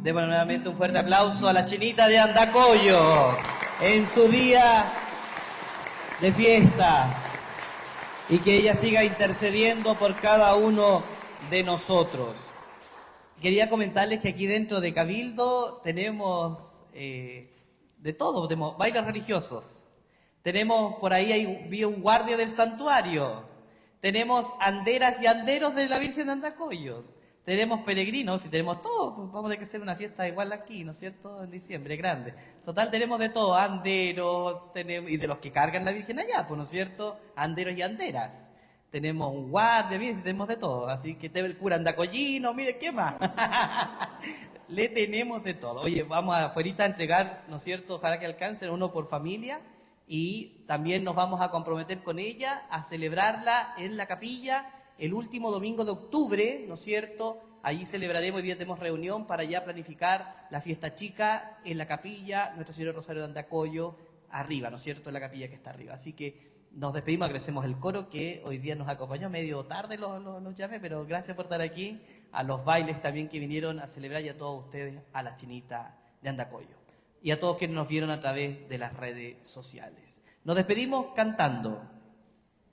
Demos nuevamente un fuerte aplauso a la Chinita de Andacollo en su día de fiesta y que ella siga intercediendo por cada uno de nosotros. Quería comentarles que aquí dentro de Cabildo tenemos de todo, tenemos bailes religiosos, tenemos por ahí vi un guardia del santuario, tenemos anderas y anderos de la Virgen de Andacollo, tenemos peregrinos y tenemos todo. Pues vamos a tener que hacer una fiesta igual aquí, ¿no es cierto? En diciembre, grande. Total, tenemos de todo, anderos, tenemos, y de los que cargan la Virgen allá, pues, ¿no es cierto? Anderos y anderas. Tenemos un guardia, bien, tenemos de todo. Así que el cura andacollino, mire, ¿qué más? Le tenemos de todo. Oye, vamos afuera a entregar, ¿no es cierto? Ojalá que alcancen uno por familia. Y también nos vamos a comprometer con ella a celebrarla en la capilla el último domingo de octubre, ¿no es cierto? Allí celebraremos, hoy día tenemos reunión para ya planificar la fiesta chica en la capilla, Nuestra Señora Rosario de Andacollo, arriba, ¿no es cierto? En la capilla que está arriba. Así que nos despedimos, agradecemos el coro que hoy día nos acompañó, medio tarde los llamé, pero gracias por estar aquí, a los bailes también que vinieron a celebrar y a todos ustedes, a la Chinita de Andacollo. Y a todos quienes nos vieron a través de las redes sociales. Nos despedimos cantando.